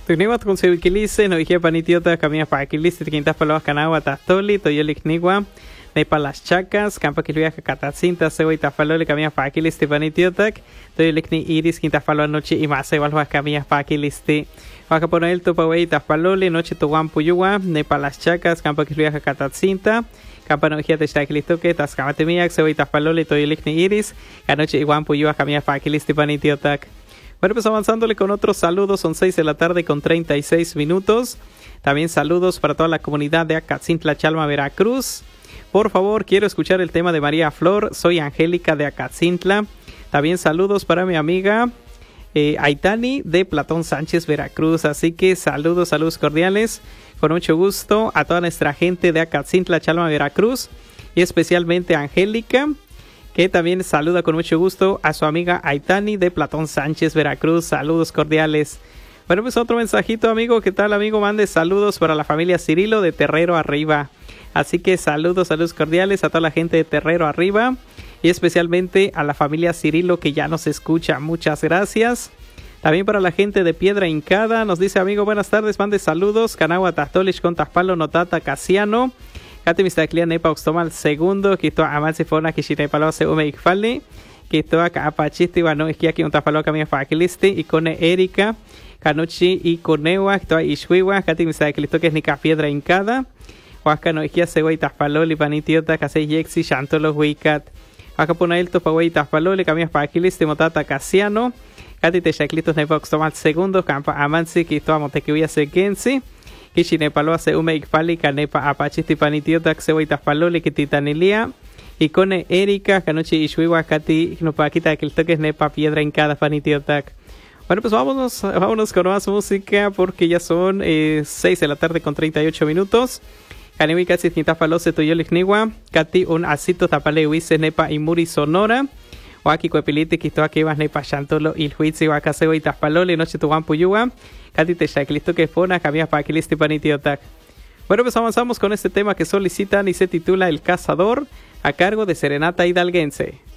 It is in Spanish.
Tugniwa tkunsevikilise no ije panitiota camina para kiliste quintas palos canagua tastoli toyolikniwa nepa las chacas campa kilvia catacinta sewa tafalole camina para kiliste panitiotak toyolikni iris quintas palos noche y más igual vas camina para kiliste Waka poner el topaway tafalole noche tuwan puyuwa nepa las chacas campa kilvia catacinta campa no ije tashtakilisto que tascamatemiak sewa tafalole toyolikni iris anoche igual puyuwa camina para kiliste panitiotak. Bueno, pues avanzándole con otros saludos, son 6 de la tarde con 36 minutos. También saludos para toda la comunidad de Acatzintla, Chalma, Veracruz. Por favor, quiero escuchar el tema de María Flor. Soy Angélica de Acatzintla. También saludos para mi amiga Aitani de Platón Sánchez, Veracruz. Así que saludos cordiales. Con mucho gusto a toda nuestra gente de Acatzintla, Chalma, Veracruz. Y especialmente a Angélica, que también saluda con mucho gusto a su amiga Aitani de Platón Sánchez, Veracruz. Saludos cordiales. Bueno, pues otro mensajito, amigo. ¿Qué tal, amigo? Mande saludos para la familia Cirilo de Terrero Arriba. Así que saludos cordiales a toda la gente de Terrero Arriba y especialmente a la familia Cirilo que ya nos escucha. Muchas gracias. También para la gente de Piedra Hincada. Nos dice, amigo, buenas tardes. Mande saludos. Canagua Tastolish con Taspalo Notata Casiano. Kati mistaklia nepa uxtomal segundo kito amansi fona kishite palo se ume ikfali kito aka apachisti wano ikiaki untapalo kami fakilisti ikone Erika kanochi ikonewa kito ishwiwa kati mistaklito que es nika Piedra Hincada waka no ikia sewa itaspalo lipanitiota kase yexi shantolo wikat waka puna el topawai itaspalo li kami fakilisti motata Casiano kati te shaklitos nepa uxtomal segundo kampa amansi kito amotekiwia sekensi Kishine palo hace ume ikfali kanepa apachisti panitiotak sewa palole que titanilia y cone Erika kanochi ishwiwa kati no paquita que el toque es nepa Piedra Hincada panitiotak. Bueno, pues vámonos con más música porque ya son 6 de la tarde con 38 minutos. Kanewi casi tinta palo se tuyo ligniwa kati un asito tapale huise nepa imuri sonora. Waki cuepiliti quito aquí vas nepa chantolo y juizi wakaseo y taspalole noche tu guampuyua. Kati te shaklisto que pona cambias para aquilisti panitiotak. Bueno, pues avanzamos con este tema que solicitan y se titula El Cazador a cargo de Serenata Hidalguense.